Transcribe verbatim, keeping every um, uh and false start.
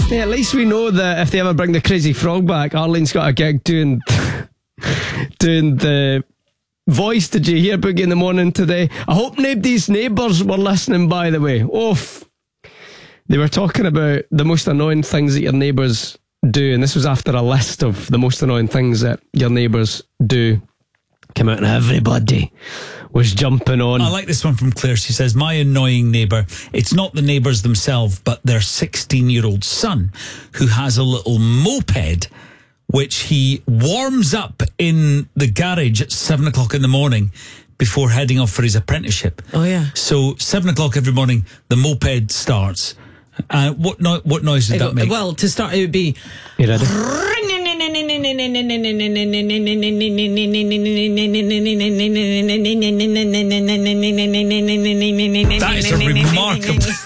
Hey, at least we know that if they ever bring the Crazy Frog back, Arlene's got a gig doing doing the voice. Did you hear Boogie in the Morning today? I hope nobody's neighbours were listening, by the way. Oof. They were talking about the most annoying things that your neighbours do, and this was after a list of the most annoying things that your neighbours do came out, and everybody was jumping on. I like this one from Claire. She says, my annoying neighbour, it's not the neighbours themselves, but their sixteen-year-old son, who has a little moped which he warms up in the garage at seven o'clock in the morning before heading off for his apprenticeship. Oh, yeah. So seven o'clock every morning, the moped starts. Uh, what no- what noise did that make? Well, to start, it would be... You ready? That is a remarkable...